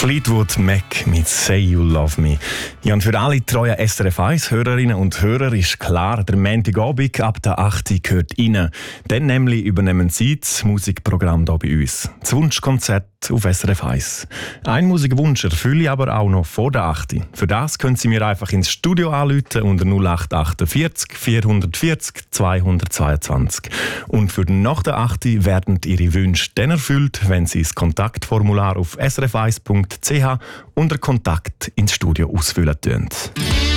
Fleetwood Mac mit «Say You Love Me». Ja, und für alle treuen SRF 1-Hörerinnen und Hörer ist klar, der Montagabend ab der 8 gehört rein. Dann nämlich übernehmen Sie das Musikprogramm hier bei uns. Das Wunschkonzert auf SRF 1. Ein Musikwunsch erfülle ich aber auch noch vor der 8. Für das können Sie mir einfach ins Studio anrufen unter 0848 440 222. Und für nach der 8 werden Ihre Wünsche dann erfüllt, wenn Sie das Kontaktformular auf srf1.ch unter Kontakt ins Studio ausfüllen.